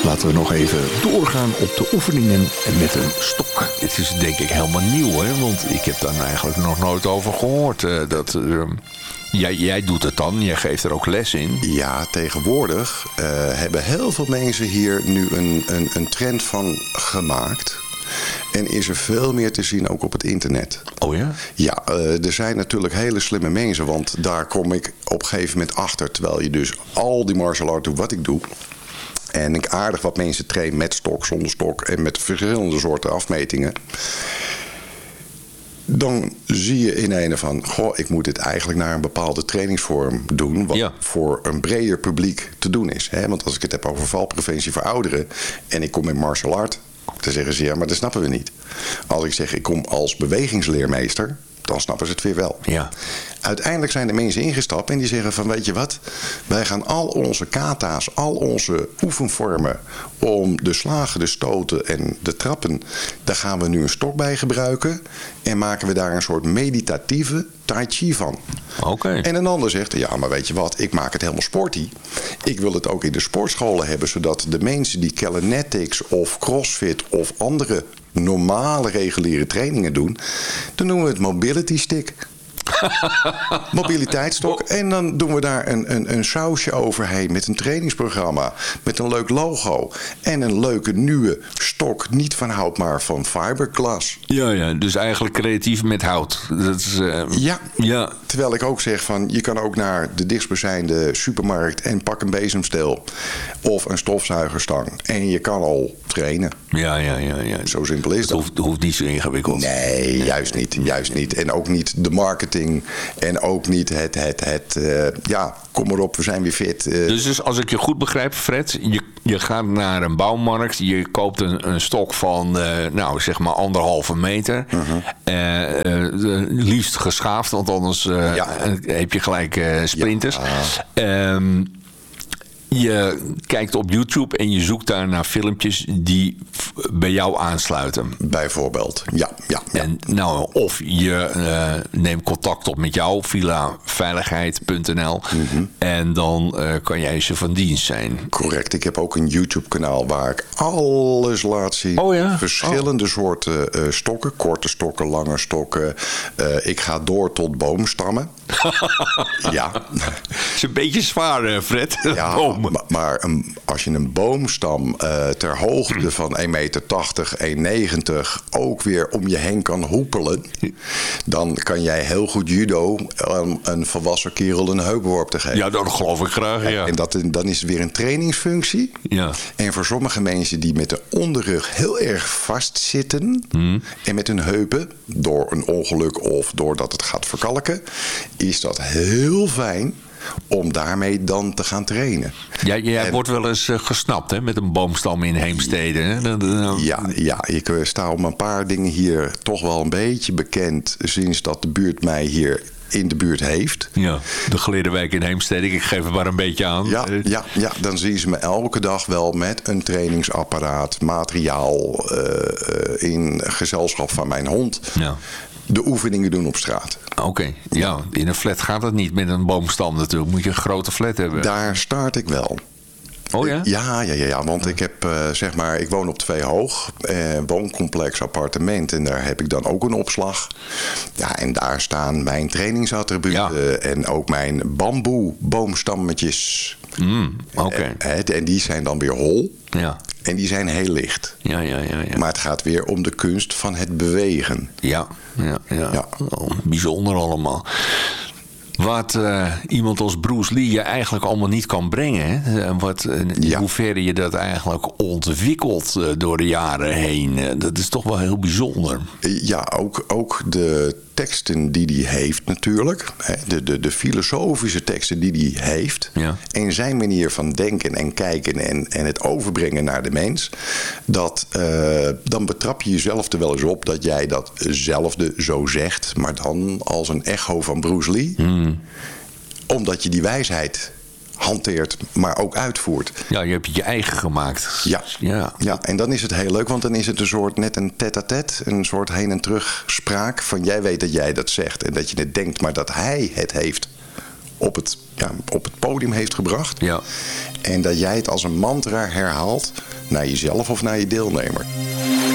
Laten we nog even doorgaan op de oefeningen met een stok. Dit is denk ik helemaal nieuw, hè? Want ik heb daar eigenlijk nog nooit over gehoord. Jij doet het dan, jij geeft er ook les in. Ja, tegenwoordig hebben heel veel mensen hier nu een trend van gemaakt. En is er veel meer te zien ook op het internet. Oh ja? Ja, er zijn natuurlijk hele slimme mensen. Want daar kom ik op een gegeven moment achter. Terwijl je dus al die martial art doet wat ik doe. En ik aardig wat mensen train met stok, zonder stok. En met verschillende soorten afmetingen. Dan zie je in een van, ik moet dit eigenlijk naar een bepaalde trainingsvorm doen. Wat voor een breder publiek te doen is. Hè? Want als ik het heb over valpreventie voor ouderen. En ik kom in martial art. Dan zeggen ze, ja, maar dat snappen we niet. Als ik zeg, ik kom als bewegingsleermeester, dan snappen ze het weer wel. Ja. Uiteindelijk zijn de mensen ingestapt en die zeggen van, weet je wat? Wij gaan al onze kata's, al onze oefenvormen om de slagen, de stoten en de trappen, daar gaan we nu een stok bij gebruiken en maken we daar een soort meditatieve tai chi van. Okay. En een ander zegt, ja, maar weet je wat? Ik maak het helemaal sporty. Ik wil het ook in de sportscholen hebben, zodat de mensen die calisthenics of crossfit of andere normale reguliere trainingen doen, dan noemen we het mobility stick. Mobiliteitsstok. En dan doen we daar een sausje overheen met een trainingsprogramma. Met een leuk logo. En een leuke nieuwe stok. Niet van hout, maar van fiberglas. Ja, dus eigenlijk creatief met hout. Dat is, ja. Terwijl ik ook zeg van, je kan ook naar de dichtstbijzijnde supermarkt en pak een bezemsteel. Of een stofzuigerstang. En je kan al trainen. Ja. Zo simpel is dat. Het hoeft niet zo ingewikkeld. Nee, juist niet. En ook niet de marketing. En ook niet kom maar op, we zijn weer fit. Dus als ik je goed begrijp, Fred, je gaat naar een bouwmarkt, je koopt een stok van, zeg maar 1,5 meter. Liefst geschaafd, want anders heb je gelijk sprinters. Ja. Je kijkt op YouTube en je zoekt daar naar filmpjes die bij jou aansluiten. Bijvoorbeeld, ja. En of je neemt contact op met jou via veiligheid.nl en dan kan jij ze van dienst zijn. Correct, ik heb ook een YouTube kanaal waar ik alles laat zien. Oh ja? Verschillende soorten stokken, korte stokken, lange stokken. Ik ga door tot boomstammen. Ja. Het is een beetje zwaar, Fred. Ja, maar als je een boomstam ter hoogte van 1,80 meter, 1,90 ook weer om je heen kan hoepelen, dan kan jij heel goed judo een volwassen kerel een heupworp te geven. Ja, dat geloof ik graag, ja. En dan is het weer een trainingsfunctie. Ja. En voor sommige mensen die met de onderrug heel erg vastzitten en met hun heupen, door een ongeluk of doordat het gaat verkalken, is dat heel fijn om daarmee dan te gaan trainen. Ja, jij wordt wel eens gesnapt, hè, met een boomstam in Heemstede. Hè? Ja, ik sta om een paar dingen hier toch wel een beetje bekend sinds dat de buurt mij hier in de buurt heeft. Ja, de Geleerdenwijk in Heemstede. Ik geef het maar een beetje aan. Ja, dan zien ze me elke dag wel met een trainingsapparaat, materiaal, in gezelschap van mijn hond. Ja. De oefeningen doen op straat. Oké. Ja, in een flat gaat het niet met een boomstam natuurlijk. Moet je een grote flat hebben. Daar start ik wel. Oh ja? Ja, want ik heb, ik woon op 2 hoog, wooncomplex, appartement, en daar heb ik dan ook een opslag. Ja, en daar staan mijn trainingsattributen en ook mijn bamboe boomstammetjes. Oké. En die zijn dan weer hol. Ja. En die zijn heel licht. Ja. Maar het gaat weer om de kunst van het bewegen. Ja. Oh, bijzonder allemaal. Wat iemand als Bruce Lee je eigenlijk allemaal niet kan brengen. Hè? In hoeverre je dat eigenlijk ontwikkelt door de jaren heen. Dat is toch wel heel bijzonder. Ja, ook de teksten die hij heeft natuurlijk. De filosofische teksten die hij heeft. Ja. En zijn manier van denken en kijken en het overbrengen naar de mens. Dan betrap je jezelf er wel eens op dat jij datzelfde zo zegt. Maar dan als een echo van Bruce Lee. Omdat je die wijsheid hanteert, maar ook uitvoert. Ja, je hebt het je eigen gemaakt. Ja, en dan is het heel leuk, want dan is het een soort net een tête-à-tête, een soort heen en terug spraak van jij weet dat jij dat zegt en dat je het denkt, maar dat hij het heeft op het podium heeft gebracht. Ja. En dat jij het als een mantra herhaalt naar jezelf of naar je deelnemer.